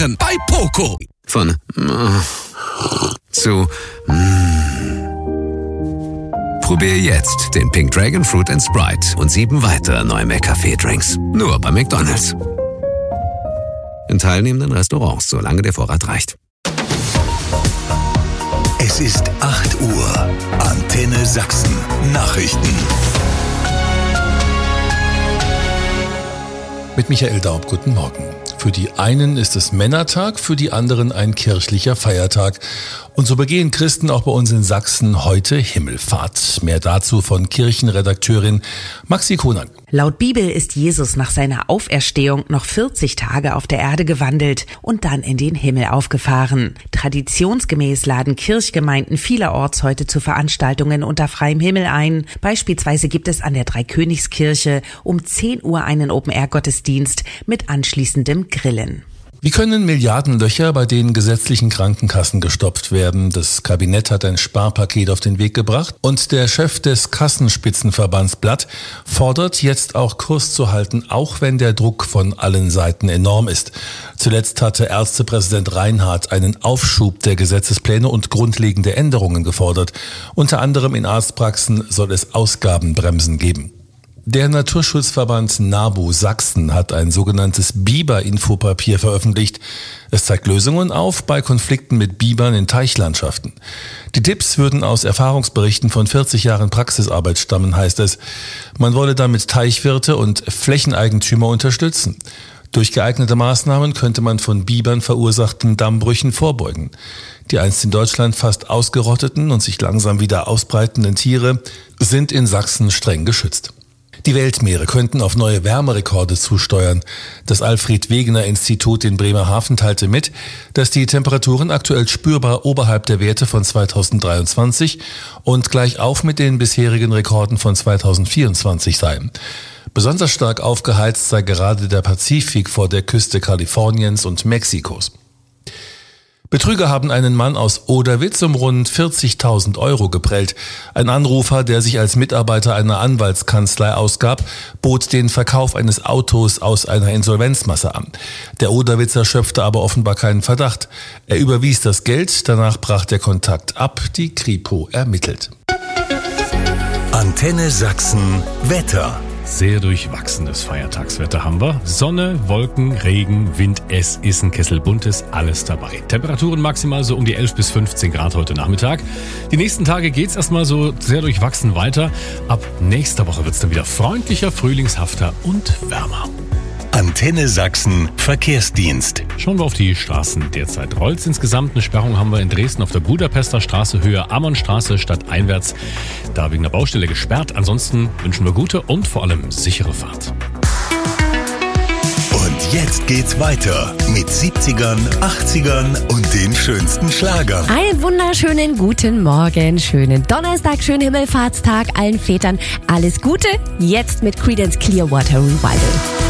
Premieren bei Poco. Von zu Probier jetzt den Pink Dragon Fruit & Sprite und 7 weitere neue McCafé-Drinks. Nur bei McDonald's. In teilnehmenden Restaurants, solange der Vorrat reicht. Es ist 8 Uhr. Antenne Sachsen. Nachrichten. Mit Michael Daub, guten Morgen. Für die einen ist es Männertag, für die anderen ein kirchlicher Feiertag. Und so begehen Christen auch bei uns in Sachsen heute Himmelfahrt. Mehr dazu von Kirchenredakteurin Maxi Konan. Laut Bibel ist Jesus nach seiner Auferstehung noch 40 Tage auf der Erde gewandelt und dann in den Himmel aufgefahren. Traditionsgemäß laden Kirchgemeinden vielerorts heute zu Veranstaltungen unter freiem Himmel ein. Beispielsweise gibt es an der Dreikönigskirche um 10 Uhr einen Open-Air-Gottesdienst mit anschließendem Grillen. Wie können Milliardenlöcher bei den gesetzlichen Krankenkassen gestopft werden? Das Kabinett hat ein Sparpaket auf den Weg gebracht und der Chef des Kassenspitzenverbands Blatt fordert jetzt auch Kurs zu halten, auch wenn der Druck von allen Seiten enorm ist. Zuletzt hatte Ärztepräsident Reinhardt einen Aufschub der Gesetzespläne und grundlegende Änderungen gefordert. Unter anderem in Arztpraxen soll es Ausgabenbremsen geben. Der Naturschutzverband NABU Sachsen hat ein sogenanntes Biber-Infopapier veröffentlicht. Es zeigt Lösungen auf bei Konflikten mit Bibern in Teichlandschaften. Die Tipps würden aus Erfahrungsberichten von 40 Jahren Praxisarbeit stammen, heißt es. Man wolle damit Teichwirte und Flächeneigentümer unterstützen. Durch geeignete Maßnahmen könnte man von Bibern verursachten Dammbrüchen vorbeugen. Die einst in Deutschland fast ausgerotteten und sich langsam wieder ausbreitenden Tiere sind in Sachsen streng geschützt. Die Weltmeere könnten auf neue Wärmerekorde zusteuern. Das Alfred-Wegener-Institut in Bremerhaven teilte mit, dass die Temperaturen aktuell spürbar oberhalb der Werte von 2023 und gleichauf mit den bisherigen Rekorden von 2024 seien. Besonders stark aufgeheizt sei gerade der Pazifik vor der Küste Kaliforniens und Mexikos. Betrüger haben einen Mann aus Oderwitz um rund 40.000 € geprellt. Ein Anrufer, der sich als Mitarbeiter einer Anwaltskanzlei ausgab, bot den Verkauf eines Autos aus einer Insolvenzmasse an. Der Oderwitzer schöpfte aber offenbar keinen Verdacht. Er überwies das Geld, danach brach der Kontakt ab, die Kripo ermittelt. Antenne Sachsen Wetter. Sehr durchwachsenes Feiertagswetter haben wir. Sonne, Wolken, Regen, Wind, es ist ein Kessel Buntes, alles dabei. Temperaturen maximal so um die 11 bis 15 Grad heute Nachmittag. Die nächsten Tage geht's erstmal so sehr durchwachsen weiter. Ab nächster Woche wird's dann wieder freundlicher, frühlingshafter und wärmer. Antenne Sachsen Verkehrsdienst. Schauen wir auf die Straßen derzeit. Rollt's insgesamt. Eine Sperrung haben wir in Dresden auf der Budapester Straße, Höhe Ammonstraße, stadteinwärts. Da wegen der Baustelle gesperrt. Ansonsten wünschen wir gute und vor allem sichere Fahrt. Und jetzt geht's weiter mit 70ern, 80ern und den schönsten Schlagern. Einen wunderschönen guten Morgen, schönen Donnerstag, schönen Himmelfahrtstag allen Vätern. Alles Gute, jetzt mit Creedence Clearwater Revival.